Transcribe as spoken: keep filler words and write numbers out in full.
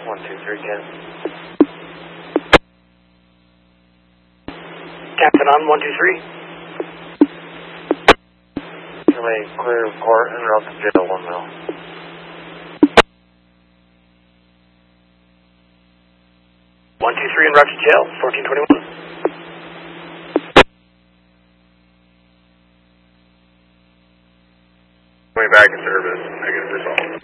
one two three, ten. Captain on one two three. Relay clear report and route to jail one mil. one two three and route to jail, fourteen twenty-one. Way back in service, negative resolve.